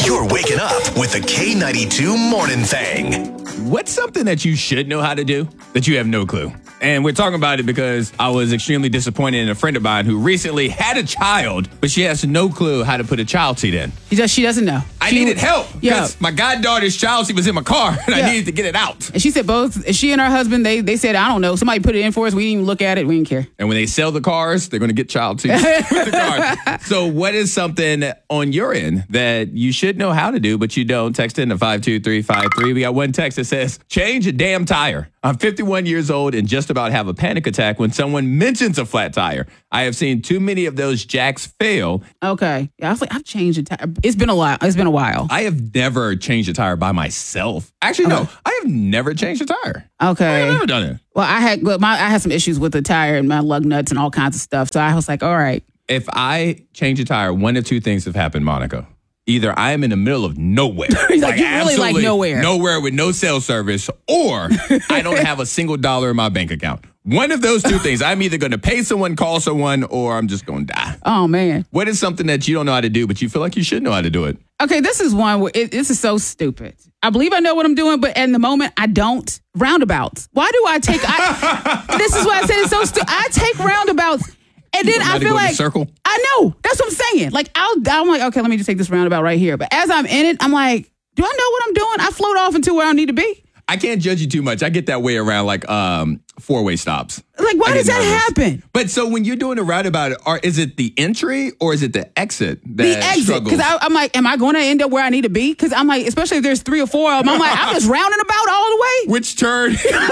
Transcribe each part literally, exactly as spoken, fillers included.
You're waking up with the K ninety-two Morning Thing. What's something that you should know how to do that you have no clue? And we're talking about it because I was extremely disappointed in a friend of mine who recently had a child, but she has no clue how to put a child seat in. She does. She doesn't know. I she, needed help yeah. because my goddaughter's child seat was in my car and Yeah. I needed to get it out. And she said both, she and her husband, they they said, I don't know. Somebody put it in for us. We didn't even look at it. We didn't care. And when they sell the cars, they're going to get child seats with the car. So what is something on your end that you should know how to do, but you don't? Text in to five two three five three. We got one text that says, change a damn tire. I'm fifty-one years old and just about have a panic attack when someone mentions a flat tire. I have seen too many of those jacks fail. Okay. Yeah, I was like, I've changed a tire. It's been a while. It's been a while. I have never changed a tire by myself. Actually, no. Okay. I have never changed a tire. Okay. I've never done it. Well, I had well, my I had some issues with the tire and my lug nuts and all kinds of stuff. So I was like, all right. If I change a tire, one of two things have happened, Monica. Either I am in the middle of nowhere. He's like, you really like nowhere. Nowhere with no cell service, or I don't have a single dollar in my bank account. One of those two things. I'm either going to pay someone, call someone, or I'm just going to die. Oh, man. What is something that you don't know how to do, but you feel like you should know how to do it? Okay, this is one where it, this is so stupid. I believe I know what I'm doing, but in the moment, I don't. Roundabouts. Why do I take... I, this is why I said it's so stupid. I take roundabouts, and then I feel like... Circle? I know. That's what I'm saying. Like, I'll, I'm like, okay, let me just take this roundabout right here. But as I'm in it, I'm like, do I know what I'm doing? I float off into where I need to be. I can't judge you too much. I get that way around like um, four-way stops. Like, why I does get that nervous. happen? But so when you're doing a roundabout, are, is it the entry or is it the exit that The exit. struggles? Because I'm like, am I going to end up where I need to be? Because I'm like, especially if there's three or four of them, I'm like, I'm just rounding about all the way. Which turn?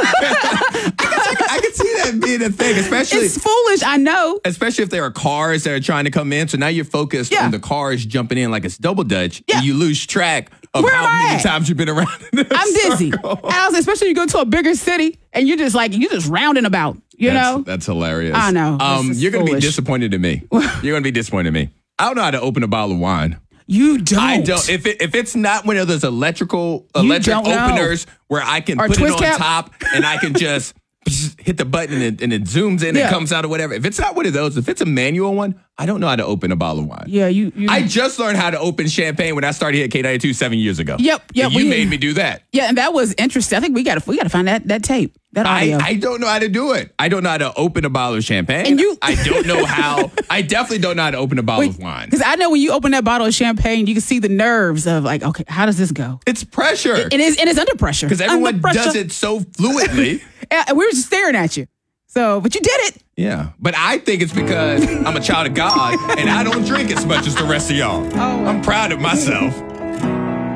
I, can, I can see that being a thing, especially... It's foolish, I know. Especially if there are cars that are trying to come in. So now you're focused Yeah. on the cars jumping in like it's double dutch. Yeah. And you lose track of Where how am I many at? times you've been around in a I'm dizzy. circle. And I was, especially you go to a bigger city and you're just like, you're just rounding about, you That's, know? that's hilarious. I know. Um, This is you're going to be foolish. disappointed in me. You're going to be disappointed in me. I don't know how to open a bottle of wine. You don't. I don't. If it, if it's not one of those electrical You electric don't know. openers where I can Or put it twist on cap. top and I can just hit the button and it, and it zooms in Yeah. and comes out or whatever. If it's not one of those, if it's a manual one, I don't know how to open a bottle of wine. Yeah, you. you I just learned how to open champagne when I started here at K ninety-two seven years ago. Yep, yep, And you we- made me do that. yeah, and that was interesting. I think we got to we got to find that that tape, that I, audio. I don't know how to do it. I don't know how to open a bottle of champagne. And you- I don't know how. I definitely don't know how to open a bottle of wine. Because I know when you open that bottle of champagne, you can see the nerves of like, okay, how does this go? It's pressure. It is, and it's under pressure. Because everyone Under pressure. does it so fluidly. And we were just staring at you. So, but you did it. Yeah. But I think it's because I'm a child of God and I don't drink as much as the rest of y'all. Oh. I'm proud of myself.